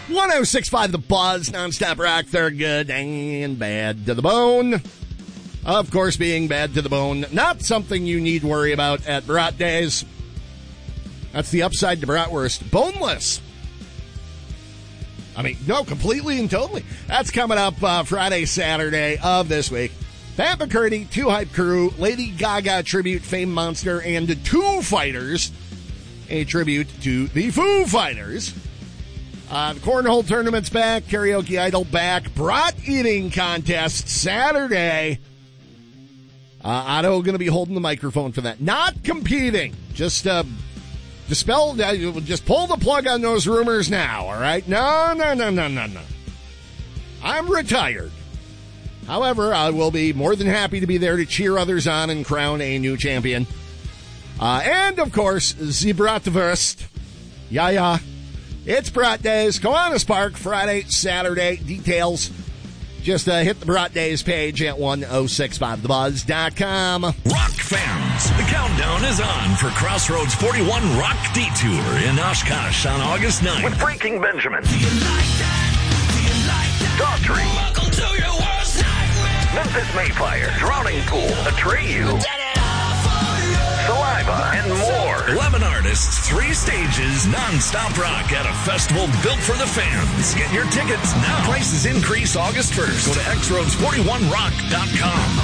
106.5 The Buzz, nonstop rock. They're good and bad to the bone. Of course, being bad to the bone, not something you need worry about at Brat Days. That's the upside to bratwurst. Boneless. I mean, no, completely and totally. That's coming up Friday, Saturday of this week. Pat McCurdy, Two Hype Crew, Lady Gaga tribute, Fame Monster, and the Two Fighters, a tribute to the Foo Fighters. The Cornhole Tournament's back, Karaoke Idol back, Brat Eating Contest Saturday. Otto going to be holding the microphone for that. Not competing, just dispel, just pull the plug on those rumors now, all right? No. I'm retired. However, I will be more than happy to be there to cheer others on and crown a new champion. And, of course, the Bratwurst. Yeah. It's Brat Days. Kiwanis Park, Friday, Saturday. Details, just hit the Brat Days page at 1065thebuzz.com. Rock fans, the countdown is on for Crossroads 41 Rock Detour in Oshkosh on August 9th. With Breaking Benjamin, Daughtry, Memphis Mayfire, Drowning Pool, Atreyu, Saliva, and more. 11 artists, 3 stages, non-stop rock at a festival built for the fans. Get your tickets now. Prices increase August 1st. Go to xroads41rock.com.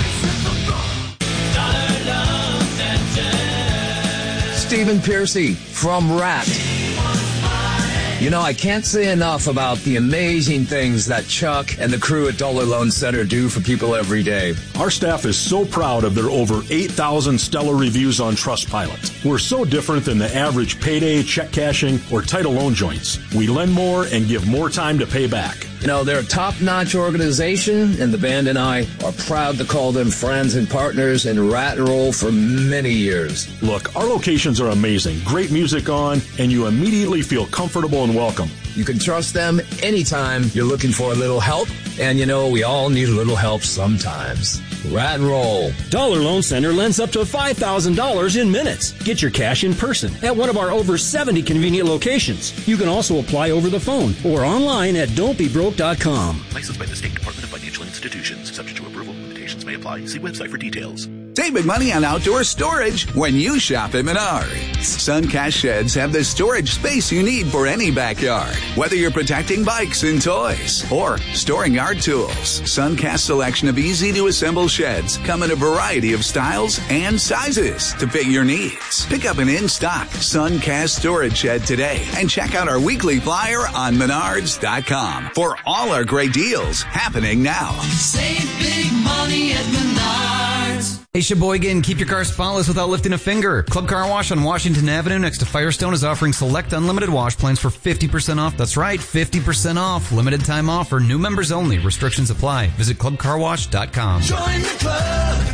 Stephen Piercy from Rat. You know, I can't say enough about the amazing things that Chuck and the crew at Dollar Loan Center do for people every day. Our staff is so proud of their over 8,000 stellar reviews on Trustpilot. We're so different than the average payday, check cashing, or title loan joints. We lend more and give more time to pay back. You know, they're a top-notch organization, and the band and I are proud to call them friends and partners in Rat and Roll for many years. Look, our locations are amazing. Great music on, and you immediately feel comfortable and welcome. You can trust them anytime you're looking for a little help, and you know we all need a little help sometimes. Rat and Roll. Dollar Loan Center lends up to $5,000 in minutes. Get your cash in person at one of our over 70 convenient locations. You can also apply over the phone or online at don'tbebroke.com. Licensed by the State Department of Financial Institutions. Subject to approval. Limitations may apply. See website for details. Save big money on outdoor storage when you shop at Menards. Suncast Sheds have the storage space you need for any backyard. Whether you're protecting bikes and toys or storing yard tools, Suncast's selection of easy-to-assemble sheds come in a variety of styles and sizes to fit your needs. Pick up an in-stock Suncast storage shed today and check out our weekly flyer on Menards.com for all our great deals happening now. Save big money at Menards. Hey, Sheboygan, keep your car spotless without lifting a finger. Club Car Wash on Washington Avenue next to Firestone is offering select unlimited wash plans for 50% off. That's right, 50% off. Limited time offer. New members only. Restrictions apply. Visit clubcarwash.com. Join the club.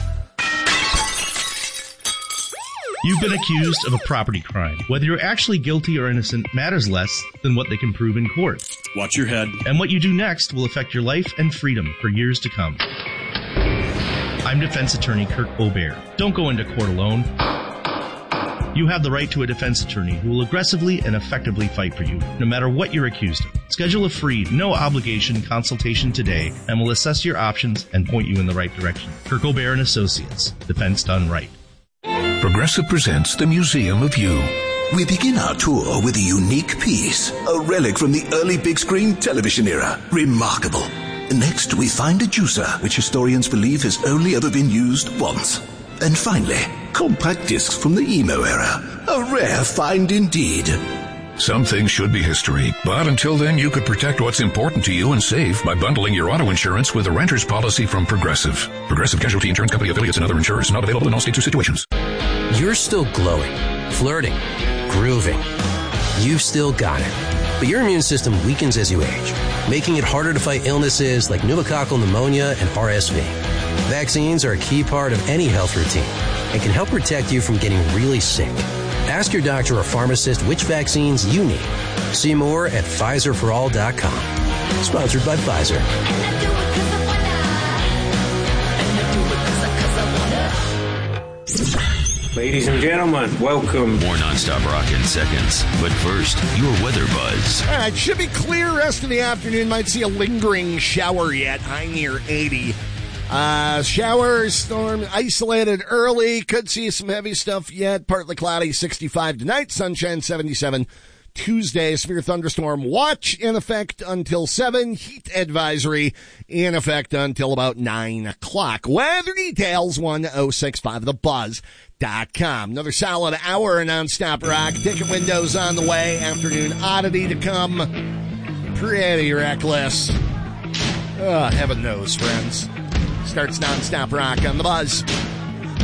You've been accused of a property crime. Whether you're actually guilty or innocent matters less than what they can prove in court. Watch your head. And what you do next will affect your life and freedom for years to come. I'm defense attorney Kirk Aubert. Don't go into court alone. You have the right to a defense attorney who will aggressively and effectively fight for you, no matter what you're accused of. Schedule a free, no-obligation consultation today, and we'll assess your options and point you in the right direction. Kirk Aubert and Associates. Defense done right. Progressive presents the Museum of You. We begin our tour with a unique piece, a relic from the early big-screen television era. Remarkable. Next, we find a juicer, which historians believe has only ever been used once. And finally, compact discs from the emo era. A rare find indeed. Some things should be history, but until then, you could protect what's important to you and save by bundling your auto insurance with a renter's policy from Progressive. Progressive Casualty Insurance Company affiliates and other insurers. Not available in all states or situations. You're still glowing, flirting, grooving. You've still got it. But your immune system weakens as you age, making it harder to fight illnesses like pneumococcal pneumonia and RSV. Vaccines are a key part of any health routine and can help protect you from getting really sick. Ask your doctor or pharmacist which vaccines you need. See more at PfizerForAll.com. Sponsored by Pfizer. Ladies and gentlemen, welcome. More nonstop rock in seconds. But first, your weather buzz. All right, should be clear rest of the afternoon. Might see a lingering shower yet. High near 80. Shower, storm, isolated early. Could see some heavy stuff yet. Partly cloudy, 65 tonight. Sunshine, 77. Tuesday, severe thunderstorm watch in effect until 7. Heat advisory in effect until about 9 o'clock. Weather details, 1065thebuzz.com. Another solid hour of nonstop rock. Ticket windows on the way. Afternoon oddity to come. Pretty reckless. Heaven knows, friends. Starts nonstop rock on the Buzz.